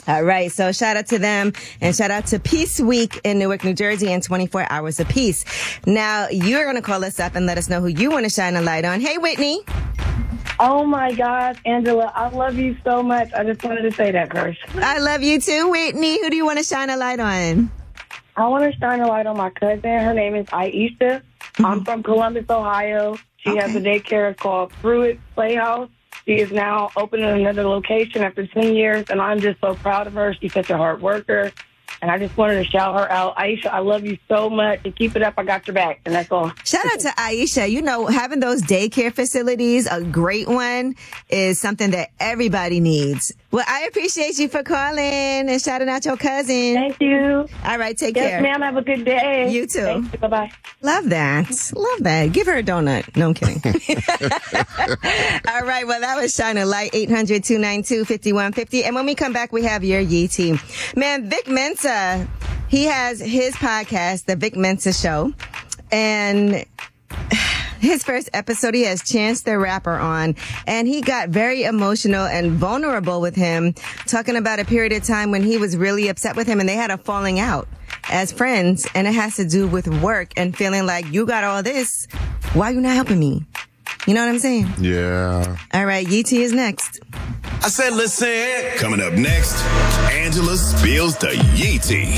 All right. So shout out to them and shout out to Peace Week in Newark, New Jersey and 24 Hours of Peace. Now you're going to call us up and let us know who you want to shine a light on. Hey, Whitney. Oh, my gosh, Angela, I love you so much. I just wanted to say that first. I love you too, Whitney. Who do you want to shine a light on? I want to shine a light on my cousin. Her name is Aisha. I'm from Columbus, Ohio. She has a daycare called Pruitt Playhouse. She is now opening another location after 10 years, and I'm just so proud of her. She's such a hard worker. And I just wanted to shout her out. Aisha, I love you so much. And keep it up. I got your back. And that's all. Shout out to Aisha. You know, having those daycare facilities, a great one, is something that everybody needs. Well, I appreciate you for calling and shouting out your cousin. Thank you. All right, take care. Yes, ma'am. Have a good day. You too. Thank you. Bye-bye. Love that. Love that. Give her a donut. No, I'm kidding. All right. Well, that was Shine a Light, 800-292-5150. And when we come back, we have your Yee team. Man, Vic Mensa, he has his podcast, The Vic Mensa Show. And his first episode, he has Chance the Rapper on, and he got very emotional and vulnerable with him, talking about a period of time when he was really upset with him and they had a falling out as friends, and it has to do with work and feeling like, you got all this, why you not helping me? You know what I'm saying? Yeah. All right, Yee is next. I said, listen. Coming up next, Angela spills the Yee tea.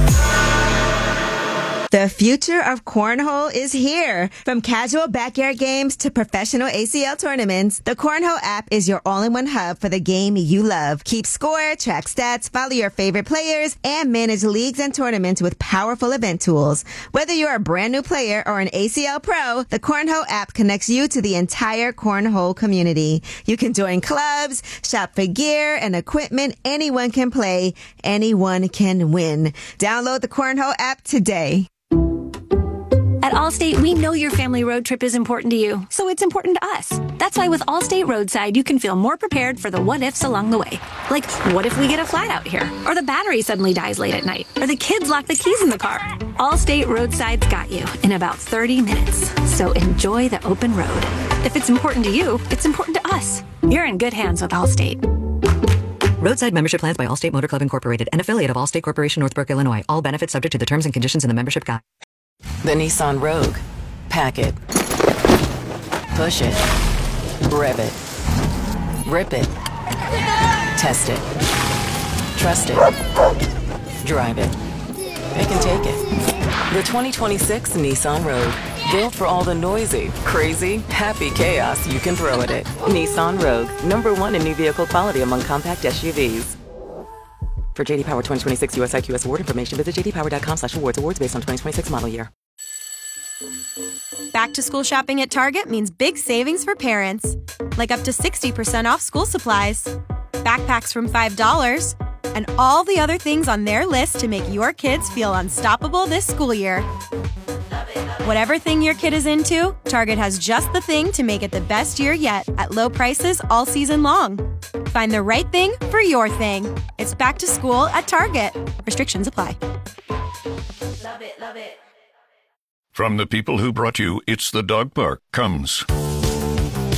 The future of cornhole is here. From casual backyard games to professional ACL tournaments, the Cornhole app is your all-in-one hub for the game you love. Keep score, track stats, follow your favorite players, and manage leagues and tournaments with powerful event tools. Whether you're a brand new player or an ACL pro, the Cornhole app connects you to the entire cornhole community. You can join clubs, shop for gear and equipment. Anyone can play. Anyone can win. Download the Cornhole app today. At Allstate, we know your family road trip is important to you, so it's important to us. That's why with Allstate Roadside, you can feel more prepared for the what-ifs along the way. Like, what if we get a flat out here? Or the battery suddenly dies late at night? Or the kids lock the keys in the car? Allstate Roadside's got you in about 30 minutes. So enjoy the open road. If it's important to you, it's important to us. You're in good hands with Allstate. Roadside membership plans by Allstate Motor Club Incorporated, an affiliate of Allstate Corporation, Northbrook, Illinois. All benefits subject to the terms and conditions in the membership guide. The Nissan Rogue. Pack it. Push it. Rev it. Rip it. Test it. Trust it. Drive it. It can take it. The 2026 Nissan Rogue. Built for all the noisy, crazy, happy chaos you can throw at it. Nissan Rogue. #1 in new vehicle quality among compact SUVs. For JD Power 2026 US IQS award information, visit jdpower.com/awards. Awards based on 2026 model year. Back to school shopping at Target means big savings for parents. Like up to 60% off school supplies, backpacks from $5, and all the other things on their list to make your kids feel unstoppable this school year. Whatever thing your kid is into, Target has just the thing to make it the best year yet at low prices all season long. Find the right thing for your thing. It's back to school at Target. Restrictions apply. Love it, love it. From the people who brought you It's the Dog Park comes